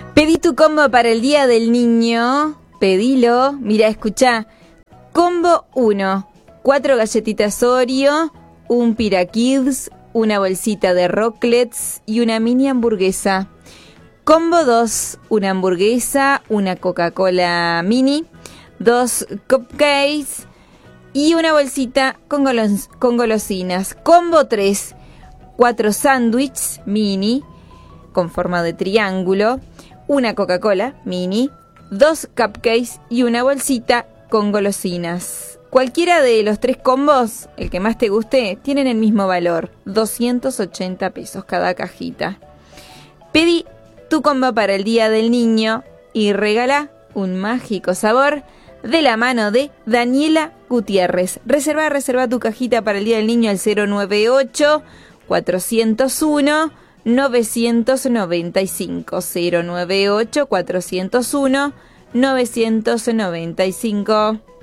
Pedí tu combo para el Día del Niño. Pedilo. Mira, escuchá. Combo 1. 4 galletitas Oreo, un Pira Kids, una bolsita de Rocklets y una mini hamburguesa. Combo 2. Una hamburguesa, una Coca-Cola mini, 2 cupcakes y una bolsita con golosinas. Combo 3. 4 sándwiches mini con forma de triángulo, una Coca-Cola mini, 2 cupcakes y una bolsita con golosinas. Cualquiera de los 3 combos, el que más te guste, tienen el mismo valor, 280 pesos cada cajita. Pedí tu combo para el Día del Niño y regala un mágico sabor de la mano de Daniela Gutiérrez. Reserva tu cajita para el Día del Niño al 098 401 995, 098 401 995.